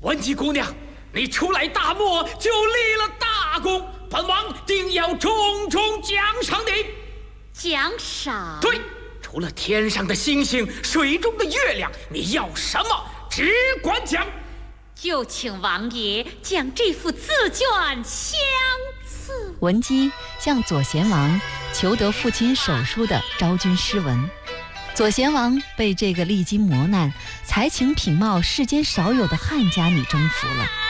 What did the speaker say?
文姬姑娘，你初来大漠就立了大功，本王定要重重奖赏你。 奖赏？ 对，除了天上的星星、水中的月亮，你要什么只管讲。 就请王爷将这副字卷相赐。 文姬向左贤王求得父亲手书的昭君诗文。左贤王被这个历经磨难、才情品貌世间少有的汉家女征服了。